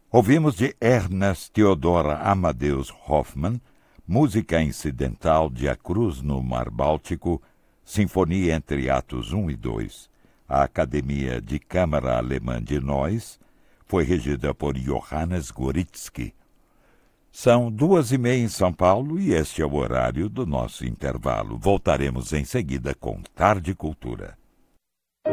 Ouvimos de Ernest Theodor Amadeus Hoffmann, música incidental de A Cruz no Mar Báltico, Sinfonia entre Atos 1 e 2. A Academia de Câmara Alemã de Neuss foi regida por Johannes Gorizky. São 2h30 em São Paulo e este é o horário do nosso intervalo. Voltaremos em seguida com Tarde Cultura.